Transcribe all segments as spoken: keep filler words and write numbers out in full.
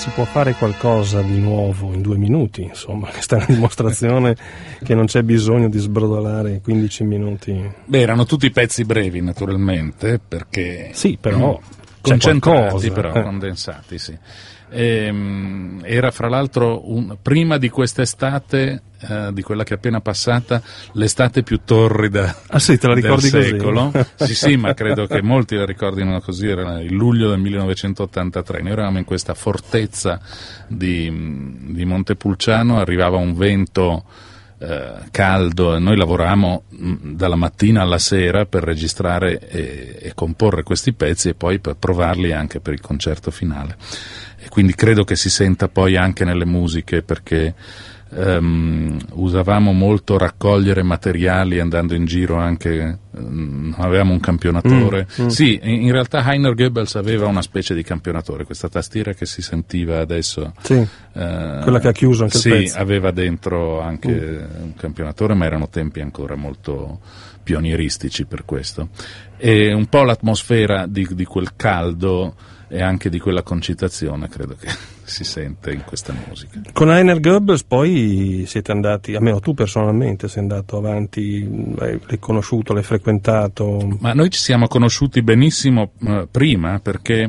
si può fare qualcosa di nuovo in due minuti, insomma, questa è una dimostrazione che non c'è bisogno di sbrodolare quindici minuti. Beh, erano tutti pezzi brevi, naturalmente, perché... Sì, però... concentrati, però, eh. condensati, sì. E, era fra l'altro un, prima di quest'estate, eh, di quella che è appena passata, l'estate più torrida ah, sì, te la ricordi del così? secolo. Sì, sì, ma credo che molti la ricordino così. Era il luglio del millenovecentottantatré. Noi eravamo in questa fortezza di, di Montepulciano, arrivava un vento eh, caldo e noi lavoravamo mh, dalla mattina alla sera per registrare e, e comporre questi pezzi e poi per provarli anche per il concerto finale. E quindi credo che si senta poi anche nelle musiche, perché um, usavamo molto raccogliere materiali andando in giro, anche um, avevamo un campionatore. Mm, mm. Sì, in, in realtà Heiner Goebbels aveva una specie di campionatore, questa tastiera che si sentiva adesso. Sì, uh, quella che ha chiuso anche sì, il pezzo. Sì, aveva dentro anche mm. un campionatore, ma erano tempi ancora molto pionieristici per questo. E un po' l'atmosfera di, di quel caldo e anche di quella concitazione credo che si sente in questa musica. Con Heiner Goebbels poi siete andati, almeno tu personalmente sei andato avanti, l'hai conosciuto, l'hai frequentato? Ma noi ci siamo conosciuti benissimo uh, prima, perché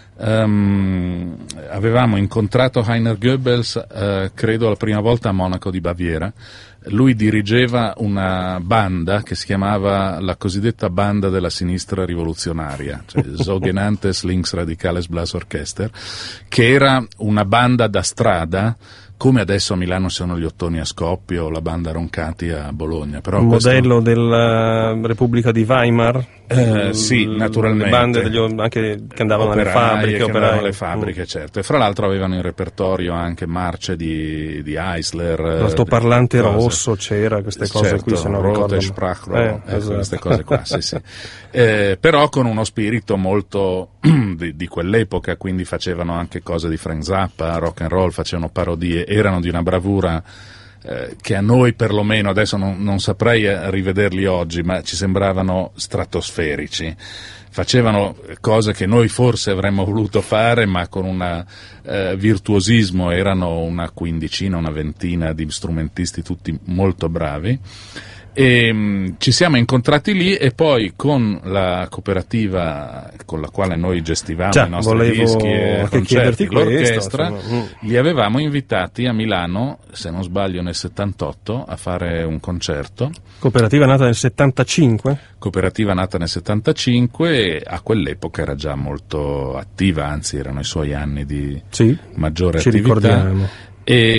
um, avevamo incontrato Heiner Goebbels uh, credo la prima volta a Monaco di Baviera. Lui dirigeva una banda che si chiamava la cosiddetta banda della sinistra rivoluzionaria, cioè Sogenanntes Linksradikales Blasorchester, che era una banda da strada, come adesso a Milano sono gli Ottoni a Scoppio o la banda Roncati a Bologna. Però un questo... modello della Repubblica di Weimar? Eh, sì, naturalmente. Le bande degli, anche che andavano alle fabbriche, che operai. andavano alle fabbriche, mm. certo. E fra l'altro avevano in repertorio anche marce di, di Eisler. L'altoparlante rosso c'era, queste cose certo, qui, se non Rote, ricordo. Sprachrohr, Eh, ecco, esatto. queste cose qua, sì, sì. Eh, però con uno spirito molto di, di quell'epoca, quindi facevano anche cose di Frank Zappa, rock and roll, facevano parodie, erano di una bravura Eh, che a noi perlomeno, adesso non, non saprei rivederli oggi, ma ci sembravano stratosferici. Facevano cose che noi forse avremmo voluto fare, ma con un eh, virtuosismo. Erano una quindicina, una ventina di strumentisti, tutti molto bravi. E mh, ci siamo incontrati lì, e poi con la cooperativa con la quale noi gestivamo Già, i nostri dischi e concerti, l'orchestra, questo, li avevamo invitati a Milano, se non sbaglio nel settantotto, a fare un concerto. Cooperativa nata nel settantacinque? Cooperativa nata nel settantacinque, e a quell'epoca era già molto attiva, anzi erano i suoi anni di sì, maggiore ci attività. Ricordiamo. E